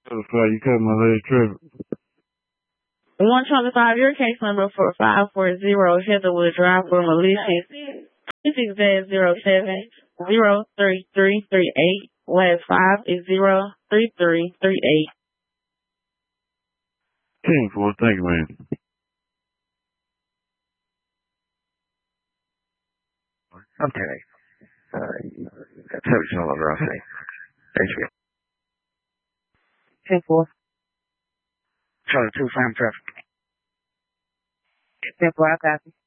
You cut my leg tripping. 125, your case number for 540 Heatherwood Drive for malicious. 607-03338. Last 5 is 03338. 10-4, thank you, man. Okay. That's how it's all over, I'll say. Thank you. 10-4. Charlie 2, Farm Traffic. 10-4, I copy.